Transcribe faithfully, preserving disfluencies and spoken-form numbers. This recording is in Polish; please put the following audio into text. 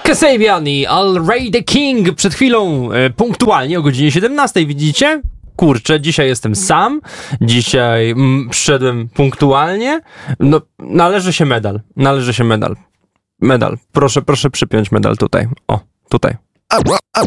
Kasabian i Al Ray the King przed chwilą, e, punktualnie o godzinie siedemnastej, widzicie? Kurczę, dzisiaj jestem sam, dzisiaj mm, przyszedłem punktualnie, no należy się medal, należy się medal, medal, proszę, proszę przypiąć medal tutaj, o, tutaj.